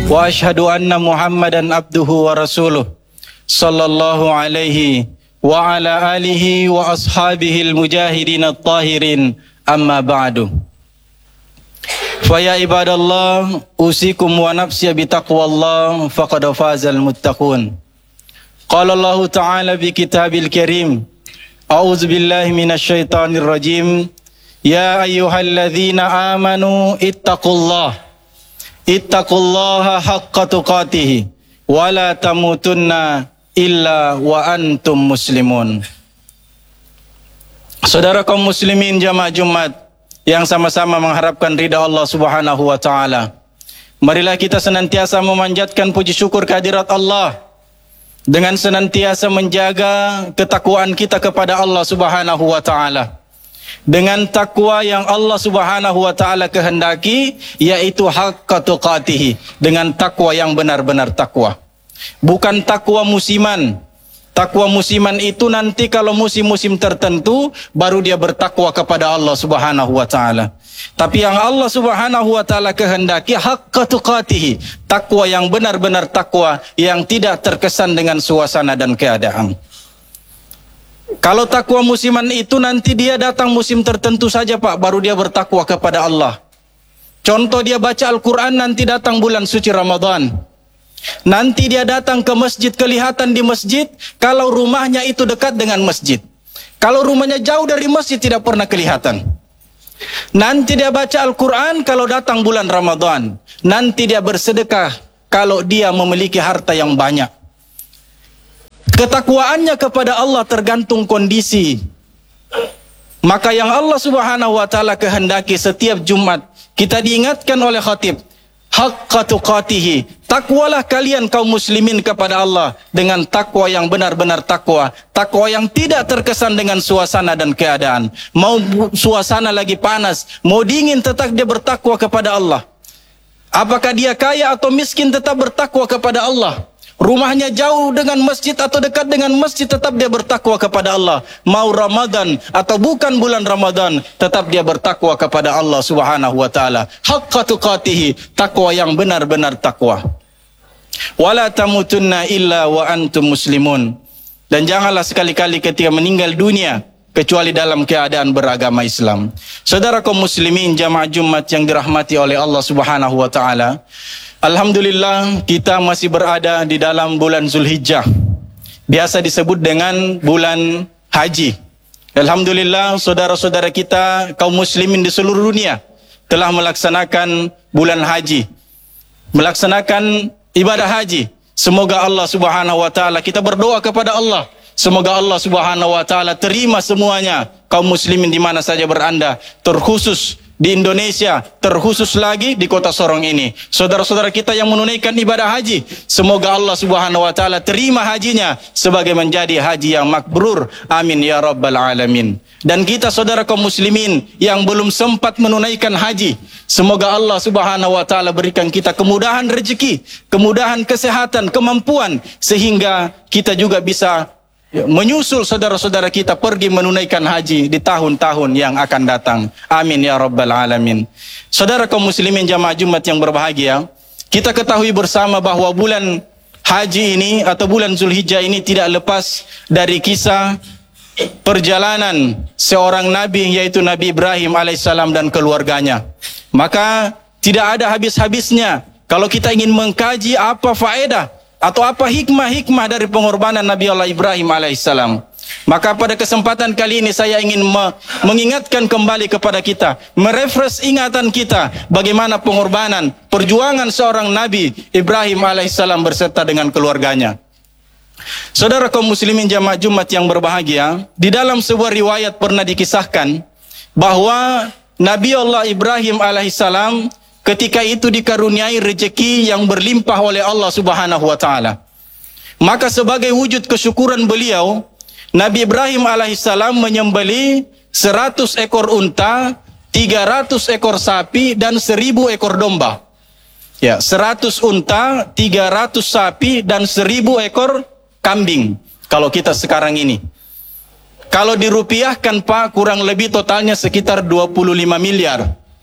Wa ashhadu anna Muhammadan abduhu wa rasuluh sallallahu alaihi wa ala alihi wa ashabihi al-mujahidin at-tahirin amma ba'du. Faya ibadallah usikum wa nafsi bitaqwallah faqad fazal muttaqun. Qala Allah ta'ala bi kitabil karim. A'udzu billahi minasy syaithanir rajim. Ya ayyuhalladzina amanu ittaqullaha haqqa tuqatih wa la tamutunna illa wa antum muslimun. Saudara kaum muslimin jamaah Jumat yang sama-sama mengharapkan ridha Allah Subhanahu wa taala, marilah kita senantiasa memanjatkan puji syukur kehadirat Allah dengan senantiasa menjaga ketakwaan kita kepada Allah Subhanahu wa taala. Dengan takwa yang Allah Subhanahu wa taala kehendaki, yaitu haqqa tuqatih, dengan takwa yang benar-benar takwa. Bukan takwa musiman. Takwa musiman itu nanti kalau musim-musim tertentu baru dia bertakwa kepada Allah Subhanahu wa taala. Tapi yang Allah Subhanahu wa taala kehendaki haqqa tuqatih, takwa yang benar-benar takwa yang tidak terkesan dengan suasana dan keadaan. Kalau takwa musiman itu nanti dia datang musim tertentu saja Pak, baru dia bertakwa kepada Allah. Contoh dia baca Al-Quran nanti datang bulan suci Ramadan. Nanti dia datang ke masjid, kelihatan di masjid kalau rumahnya itu dekat dengan masjid. Kalau rumahnya jauh dari masjid tidak pernah kelihatan. Nanti dia baca Al-Quran kalau datang bulan Ramadan. Nanti dia bersedekah kalau dia memiliki harta yang banyak. Ketakwaannya kepada Allah tergantung kondisi. Maka yang Allah Subhanahu wa taala kehendaki setiap Jumat kita diingatkan oleh khatib, haqqa tuqatih, takwalah kalian kaum muslimin kepada Allah dengan takwa yang benar-benar takwa, takwa yang tidak terkesan dengan suasana dan keadaan. Mau suasana lagi panas, mau dingin, tetap dia bertakwa kepada Allah. Apakah dia kaya atau miskin, tetap bertakwa kepada Allah. Rumahnya jauh dengan masjid atau dekat dengan masjid, tetap dia bertakwa kepada Allah. Mau Ramadan atau bukan bulan Ramadan, tetap dia bertakwa kepada Allah Subhanahu wa taala. Haqqa tuqatih, takwa yang benar-benar takwa. Wala tamutunna illa wa antum muslimun. Dan janganlah sekali-kali ketika meninggal dunia kecuali dalam keadaan beragama Islam. Saudara kaum muslimin jamaah Jumat yang dirahmati oleh Allah Subhanahu wa taala, alhamdulillah kita masih berada di dalam bulan Zulhijjah. Biasa disebut dengan bulan haji. Alhamdulillah saudara-saudara kita kaum muslimin di seluruh dunia telah melaksanakan bulan haji, melaksanakan ibadah haji. Semoga Allah Subhanahu wa taala, kita berdoa kepada Allah, semoga Allah Subhanahu wa taala terima semuanya kaum muslimin di mana saja berada, terkhusus di Indonesia, terkhusus lagi di kota Sorong ini. Saudara-saudara kita yang menunaikan ibadah haji, semoga Allah Subhanahu wa taala terima hajinya sebagai menjadi haji yang makbrur. Amin ya rabbal alamin. Dan kita saudara kaum muslimin yang belum sempat menunaikan haji, semoga Allah Subhanahu wa taala berikan kita kemudahan rezeki, kemudahan kesehatan, kemampuan sehingga kita juga bisa menyusul saudara-saudara kita pergi menunaikan haji di tahun-tahun yang akan datang. Amin ya rabbal alamin. Saudara kaum muslimin jamaah Jumat yang berbahagia, kita ketahui bersama bahwa bulan haji ini atau bulan Zulhijjah ini tidak lepas dari kisah perjalanan seorang nabi, yaitu Nabi Ibrahim alaihissalam dan keluarganya. Maka tidak ada habis-habisnya kalau kita ingin mengkaji apa faedah atau apa hikmah-hikmah dari pengorbanan Nabi Allah Ibrahim alaihissalam. Maka pada kesempatan kali ini saya ingin mengingatkan kembali kepada kita, merefresh ingatan kita bagaimana pengorbanan, perjuangan seorang Nabi Ibrahim alaihissalam berserta dengan keluarganya. Saudara kaum muslimin jamaah Jumat yang berbahagia, di dalam sebuah riwayat pernah dikisahkan bahwa Nabi Allah Ibrahim alaihissalam ketika itu dikaruniai rezeki yang berlimpah oleh Allah Subhanahu wa taala. Maka sebagai wujud kesyukuran beliau, Nabi Ibrahim alaihissalam menyembelih 100 ekor unta, 300 ekor sapi dan 1000 ekor domba. Ya, 100 unta, 300 sapi dan 1000 ekor kambing. Kalau kita sekarang ini, kalau dirupiahkan Pak, kurang lebih totalnya sekitar 25 miliar.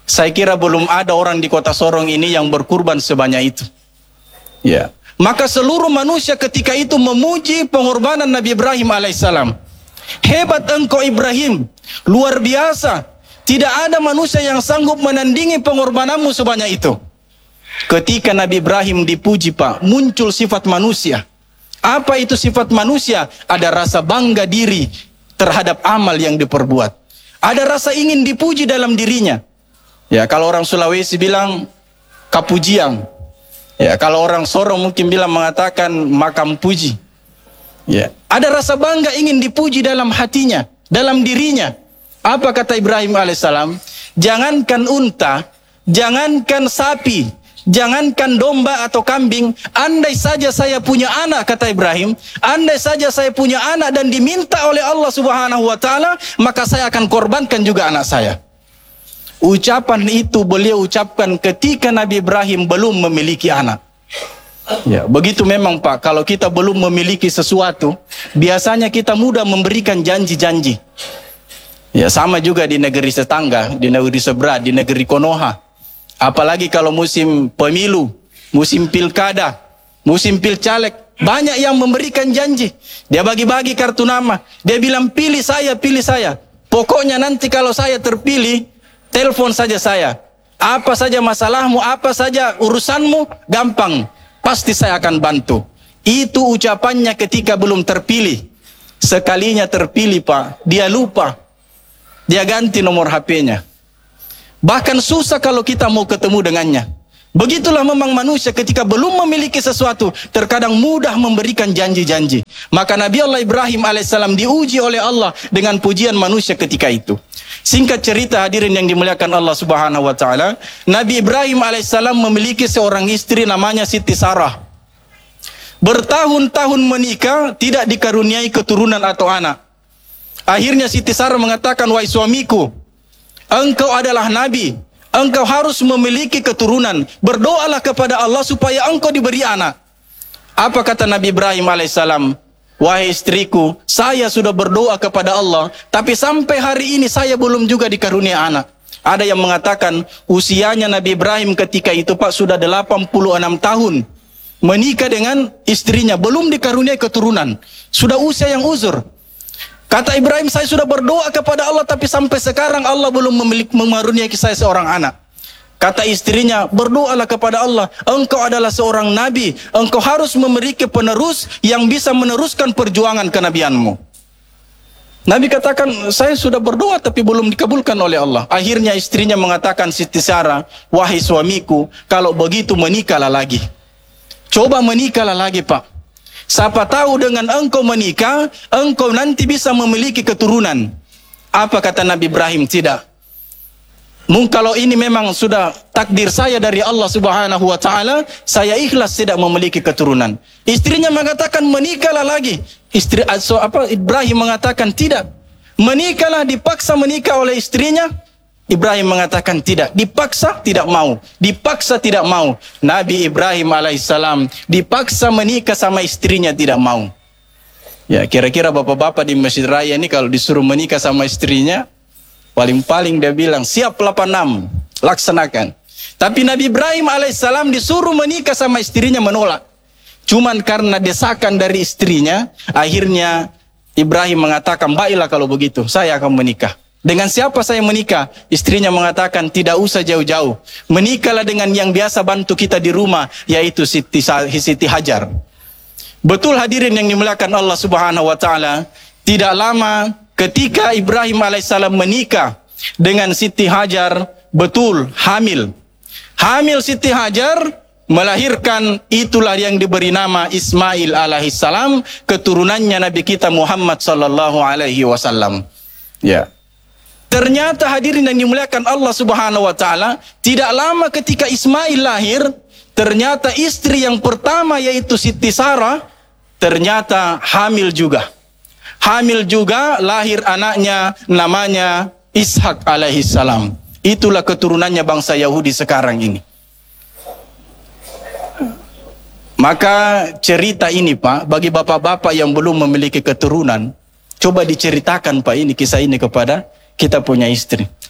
Saya kira belum ada orang di kota Sorong ini yang berkurban sebanyak itu. Ya. Maka seluruh manusia ketika itu memuji pengorbanan Nabi Ibrahim alaihissalam. Hebat engkau Ibrahim, luar biasa. Tidak ada manusia yang sanggup menandingi pengorbananmu sebanyak itu. Ketika Nabi Ibrahim dipuji, Pak, muncul sifat manusia. Apa itu sifat manusia? Ada rasa bangga diri terhadap amal yang diperbuat. Ada rasa ingin dipuji dalam dirinya. Ya, kalau orang Sulawesi bilang kapujiang. Ya, kalau orang Sorong mungkin bilang mengatakan makam puji. Ya, ada rasa bangga ingin dipuji dalam hatinya, dalam dirinya. Apa kata Ibrahim alaihissalam? Jangankan unta, jangankan sapi, jangankan domba atau kambing, andai saja saya punya anak, kata Ibrahim, andai saja saya punya anak dan diminta oleh Allah Subhanahu wa taala, maka saya akan korbankan juga anak saya. Ucapan itu beliau ucapkan ketika Nabi Ibrahim belum memiliki anak. Ya, begitu memang Pak, kalau kita belum memiliki sesuatu, biasanya kita mudah memberikan janji-janji. Ya, sama juga di negeri tetangga, di negeri sebelah, di negeri Konoha. Apalagi kalau musim pemilu, musim pilkada, musim pilcaleg, banyak yang memberikan janji. Dia bagi-bagi kartu nama. Dia bilang pilih saya, pilih saya. Pokoknya nanti kalau saya terpilih, telepon saja saya. Apa saja masalahmu, apa saja urusanmu, gampang. Pasti saya akan bantu. Itu ucapannya ketika belum terpilih. Sekalinya terpilih Pak, dia lupa. Dia ganti nomor HP-nya. Bahkan susah kalau kita mau ketemu dengannya. Begitulah memang manusia ketika belum memiliki sesuatu, terkadang mudah memberikan janji-janji. Maka Nabi Allah Ibrahim alaihissalam diuji oleh Allah dengan pujian manusia ketika itu. Singkat cerita hadirin yang dimuliakan Allah Subhanahu wa taala, Nabi Ibrahim alaihissalam memiliki seorang istri namanya Siti Sarah. Bertahun-tahun menikah tidak dikaruniai keturunan atau anak. Akhirnya Siti Sarah mengatakan, "Wahai suamiku, engkau adalah nabi, engkau harus memiliki keturunan. Berdoalah kepada Allah supaya engkau diberi anak." Apa kata Nabi Ibrahim alaihissalam? "Wahai istriku, saya sudah berdoa kepada Allah, tapi sampai hari ini saya belum juga dikarunia anak." Ada yang mengatakan usianya Nabi Ibrahim ketika itu Pak sudah 86 tahun. Menikah dengan istrinya, belum dikaruniai keturunan. Sudah usia yang uzur. Kata Ibrahim, saya sudah berdoa kepada Allah, tapi sampai sekarang Allah belum mengaruniai saya seorang anak. Kata istrinya, berdoalah kepada Allah, engkau adalah seorang nabi, engkau harus memiliki penerus yang bisa meneruskan perjuangan kenabianmu. Nabi katakan, saya sudah berdoa tapi belum dikabulkan oleh Allah. Akhirnya istrinya mengatakan, Siti Sarah, "Wahai suamiku, kalau begitu menikahlah lagi. Coba menikahlah lagi Pak. Siapa tahu dengan engkau menikah, engkau nanti bisa memiliki keturunan." Apa kata Nabi Ibrahim? Tidak. Kalau ini memang sudah takdir saya dari Allah Subhanahu wa taala, saya ikhlas tidak memiliki keturunan. Istrinya mengatakan menikahlah lagi. Ibrahim mengatakan tidak. Menikahlah, dipaksa menikah oleh istrinya. Ibrahim mengatakan tidak, dipaksa tidak mau, dipaksa tidak mau. Nabi Ibrahim alaihissalam dipaksa menikah sama istrinya tidak mau. Ya, kira-kira bapak-bapak di Masjid Raya ini kalau disuruh menikah sama istrinya, paling-paling dia bilang siap 86, laksanakan. Tapi Nabi Ibrahim alaihissalam disuruh menikah sama istrinya menolak. Cuman karena desakan dari istrinya, akhirnya Ibrahim mengatakan, "Baiklah kalau begitu, saya akan menikah." Dengan siapa saya menikah? Istrinya mengatakan, tidak usah jauh-jauh. Menikahlah dengan yang biasa bantu kita di rumah, yaitu Siti Hajar. Betul hadirin yang dimuliakan Allah Subhanahu wa taala, tidak lama ketika Ibrahim alaihissalam menikah dengan Siti Hajar, betul hamil. Hamil Siti Hajar melahirkan, itulah yang diberi nama Ismail alaihissalam, keturunannya Nabi kita Muhammad sallallahu alaihi wasallam. Ya. Ternyata hadirin yang dimuliakan Allah Subhanahu wa taala, tidak lama ketika Ismail lahir, ternyata istri yang pertama yaitu Siti Sarah ternyata hamil juga. Hamil juga, lahir anaknya namanya Ishak alaihissalam. Itulah keturunannya bangsa Yahudi sekarang ini. Maka cerita ini Pak, bagi bapak-bapak yang belum memiliki keturunan, coba diceritakan Pak ini, kisah ini kepada kita punya istri.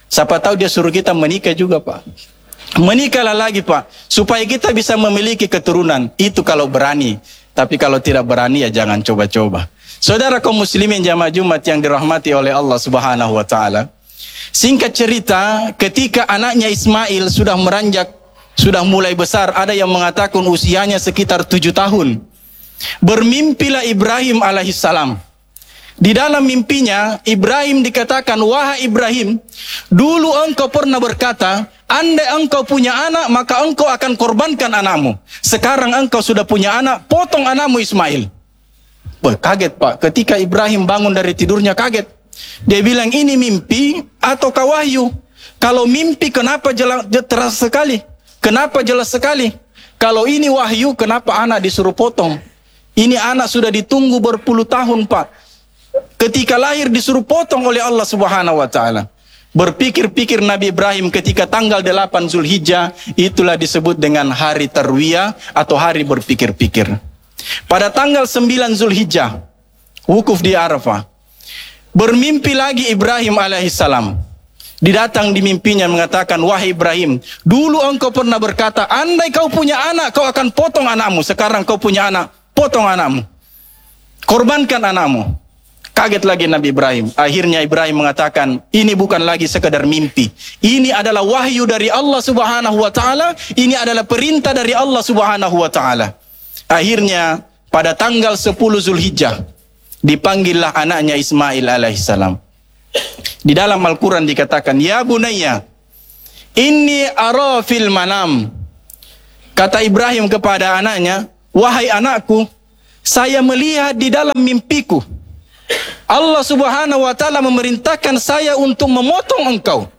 Siapa tahu dia suruh kita menikah juga, Pak. Menikahlah lagi, Pak, supaya kita bisa memiliki keturunan. Itu kalau berani. Tapi kalau tidak berani ya jangan coba-coba. Saudara kaum muslimin jamaah Jumat yang dirahmati oleh Allah Subhanahu wa taala. Singkat cerita, ketika anaknya Ismail sudah meranjak, sudah mulai besar, ada yang mengatakan usianya sekitar 7 tahun. Bermimpilah Ibrahim alaihissalam. Di dalam mimpinya, Ibrahim dikatakan, wahai Ibrahim, dulu engkau pernah berkata, andai engkau punya anak, maka engkau akan korbankan anakmu. Sekarang engkau sudah punya anak, potong anakmu Ismail. Kaget, Pak. Ketika Ibrahim bangun dari tidurnya, kaget. Dia bilang, ini mimpi atau wahyu? Kalau mimpi, kenapa jelas sekali? Kenapa jelas sekali? Kalau ini wahyu, kenapa anak disuruh potong? Ini anak sudah ditunggu berpuluh tahun, Pak. Ketika lahir disuruh potong oleh Allah Subhanahu wa taala. Berpikir-pikir Nabi Ibrahim ketika tanggal 8 Zulhijjah, itulah disebut dengan hari tarwiyah atau hari berpikir-pikir. Pada tanggal 9 Zulhijjah, wukuf di Arafah, bermimpi lagi Ibrahim alaihissalam. Didatang di mimpinya mengatakan, wahai Ibrahim, dulu engkau pernah berkata, andai kau punya anak, kau akan potong anakmu. Sekarang kau punya anak, potong anakmu. Korbankan anakmu. Kaget lagi Nabi Ibrahim. Akhirnya Ibrahim mengatakan, ini bukan lagi sekedar mimpi. Ini adalah wahyu dari Allah Subhanahu wa taala. Ini adalah perintah dari Allah Subhanahu wa taala. Akhirnya pada tanggal 10 Zulhijjah dipanggillah anaknya Ismail alaihissalam. Di dalam Al-Quran dikatakan, ya bunayya, inni ara fil manam. Kata Ibrahim kepada anaknya, wahai anakku, saya melihat di dalam mimpiku. Allah Subhanahu wa taala memerintahkan saya untuk memotong engkau.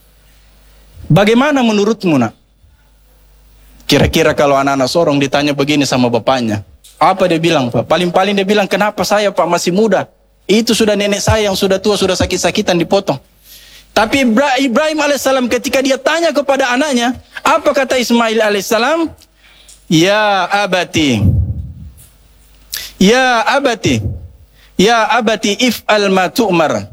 Bagaimana menurutmu, nak? Kira-kira kalau anak-anak sorong ditanya begini sama bapaknya, apa dia bilang, Pak? Paling-paling dia bilang, kenapa saya, Pak, masih muda? Itu sudah nenek saya yang sudah tua, sudah sakit-sakitan dipotong. Tapi Ibrahim alaihissalam ketika dia tanya kepada anaknya, apa kata Ismail alaihissalam? Ya abati, ya abati, ya abati if'al ma tu'mar,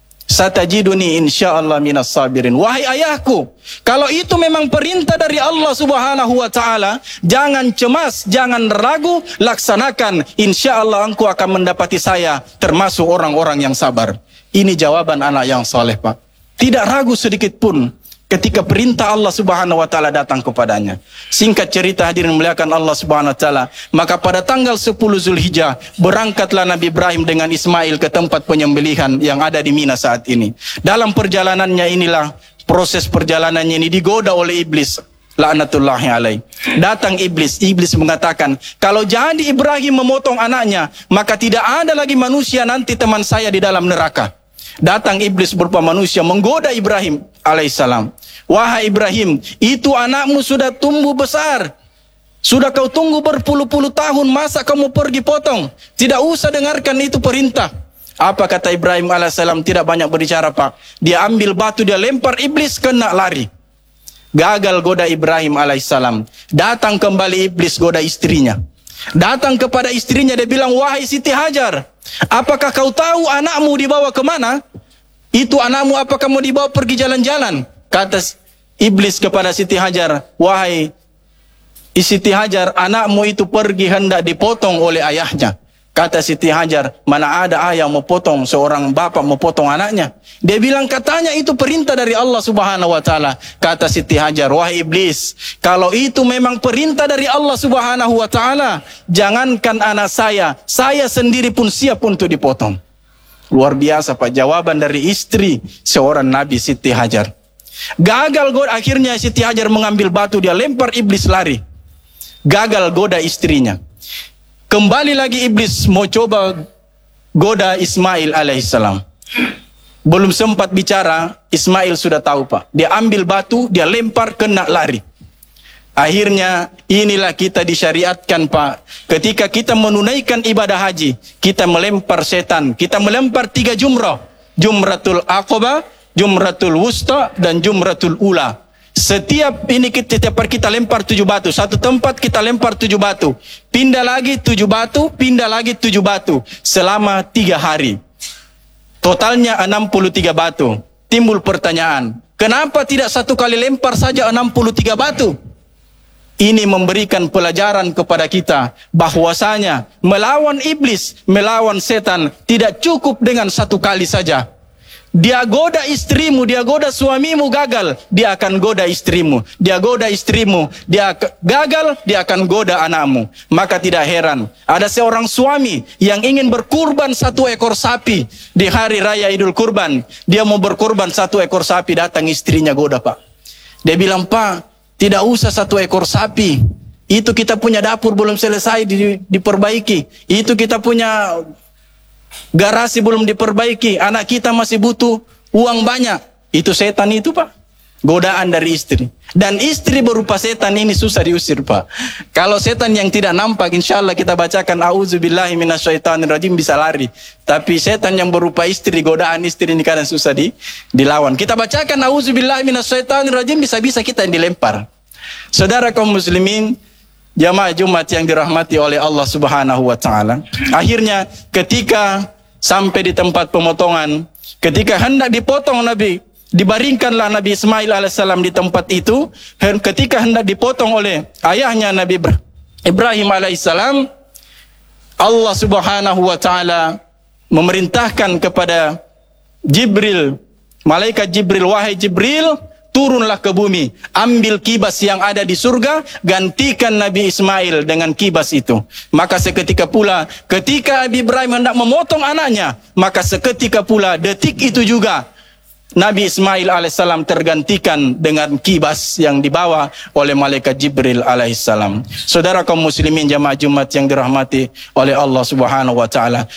satajiduni insyaallah minas sabirin. Wahai ayahku, kalau itu memang perintah dari Allah Subhanahu wa taala, jangan cemas, jangan ragu, laksanakan. Insyaallah engkau akan mendapati saya termasuk orang-orang yang sabar. Ini jawaban anak yang saleh, Pak. Tidak ragu sedikit pun ketika perintah Allah Subhanahu wa taala datang kepadanya. Singkat cerita hadirin muliakan Allah Subhanahu wa taala, maka pada tanggal 10 Zulhijjah berangkatlah Nabi Ibrahim dengan Ismail ke tempat penyembelihan yang ada di Mina saat ini. Dalam perjalanannya inilah, proses perjalanannya ini digoda oleh iblis, laknatullahi alaih. Datang iblis mengatakan, kalau jadi Ibrahim memotong anaknya, maka tidak ada lagi manusia nanti teman saya di dalam neraka. Datang iblis berupa manusia menggoda Ibrahim alaihissalam. Wahai Ibrahim, itu anakmu sudah tumbuh besar, sudah kau tunggu berpuluh-puluh tahun, masa kamu pergi potong? Tidak usah dengarkan itu perintah. Apa kata Ibrahim alaihissalam? Tidak banyak berbicara, Pak. Dia ambil batu, dia lempar, iblis kena lari. Gagal goda Ibrahim alaihissalam. Datang kembali iblis goda istrinya. Datang kepada istrinya, dia bilang, wahai Siti Hajar, apakah kau tahu anakmu dibawa kemana? Itu anakmu, apakah mau dibawa pergi jalan-jalan? Kata iblis kepada Siti Hajar, wahai Siti Hajar, anakmu itu pergi hendak dipotong oleh ayahnya. Kata Siti Hajar, mana ada ayah mau potong, seorang bapak mau potong anaknya? Dia bilang, katanya itu perintah dari Allah Subhanahu wa taala. Kata Siti Hajar, wahai iblis, kalau itu memang perintah dari Allah Subhanahu wa taala, jangankan anak saya sendiri pun siap untuk dipotong. Luar biasa, Pak, jawaban dari istri seorang Nabi, Siti Hajar. Gagal goda, akhirnya Siti Hajar mengambil batu, dia lempar, iblis lari. Gagal goda istrinya. Kembali lagi iblis mau coba goda Ismail alaihissalam. Belum sempat bicara, Ismail sudah tahu, Pak. Dia ambil batu, dia lempar, kena lari. Akhirnya inilah kita disyariatkan, Pak. Ketika kita menunaikan ibadah haji, kita melempar setan. Kita melempar 3 jumrah. Jumratul Aqabah, Jumratul Wusta, dan Jumratul Ula. Setiap kita lempar 7 batu. Satu tempat kita lempar 7 batu. Pindah lagi 7 batu, pindah lagi 7 batu. Selama 3 hari. Totalnya 63 batu. Timbul pertanyaan, Kenapa tidak satu kali lempar saja 63 batu? Ini memberikan pelajaran kepada kita bahwasanya melawan iblis, melawan setan tidak cukup dengan satu kali saja. Dia goda istrimu, dia goda suamimu gagal, dia akan goda istrimu. Dia goda istrimu, dia gagal, dia akan goda anakmu. Maka tidak heran ada seorang suami yang ingin berkurban 1 ekor sapi di hari raya Idul Kurban. Dia mau berkurban 1 ekor sapi, datang istrinya goda, Pak. Dia bilang, Pak, tidak usah 1 ekor sapi. Itu kita punya dapur belum selesai diperbaiki. Itu kita punya garasi belum diperbaiki. Anak kita masih butuh uang banyak. Itu setan itu, Pak. Godaan dari istri. Dan istri berupa setan ini susah diusir, Pak. Kalau setan yang tidak nampak, insya Allah kita bacakan A'udzubillahi minasyaitonirrajim, bisa lari. Tapi setan yang berupa istri, godaan istri ini kadang susah dilawan. Kita bacakan A'udzubillahi minasyaitonirrajim, bisa-bisa kita yang dilempar. Saudara kaum muslimin, jamaah Jumat yang dirahmati oleh Allah Subhanahu wa taala. Akhirnya ketika sampai di tempat pemotongan, ketika hendak dipotong Nabi, dibaringkanlah Nabi Ismail alaihissalam di tempat itu. Ketika hendak dipotong oleh ayahnya Nabi Ibrahim alaihissalam, Allah Subhanahu wa taala memerintahkan kepada Jibril, malaikat Jibril, wahai Jibril, turunlah ke bumi, ambil kibas yang ada di surga, gantikan Nabi Ismail dengan kibas itu. Maka seketika pula, ketika Nabi Ibrahim hendak memotong anaknya, maka seketika pula, detik itu juga, Nabi Ismail alaihissalam tergantikan dengan kibas yang dibawa oleh malaikat Jibril alaihissalam. Saudara kaum muslimin jamaah Jumat yang dirahmati oleh Allah Subhanahu wa taala,